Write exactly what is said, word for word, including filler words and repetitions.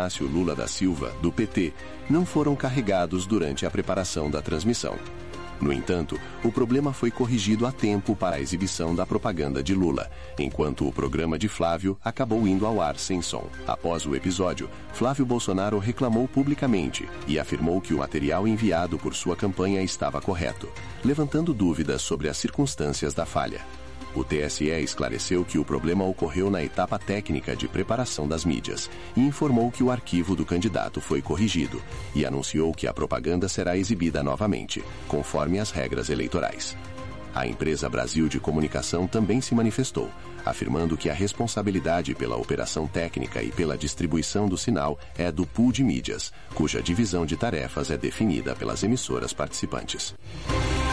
Inácio Lula da Silva, do P T, não foram carregados durante a preparação da transmissão. No entanto, o problema foi corrigido a tempo para a exibição da propaganda de Lula, enquanto o programa de Flávio acabou indo ao ar sem som. Após o episódio, Flávio Bolsonaro reclamou publicamente e afirmou que o material enviado por sua campanha estava correto, levantando dúvidas sobre as circunstâncias da falha. O T S E esclareceu que o problema ocorreu na etapa técnica de preparação das mídias e informou que o arquivo do candidato foi corrigido e anunciou que a propaganda será exibida novamente, conforme as regras eleitorais. A empresa Brasil de Comunicação também se manifestou, afirmando que a responsabilidade pela operação técnica e pela distribuição do sinal é do pool de mídias, cuja divisão de tarefas é definida pelas emissoras participantes.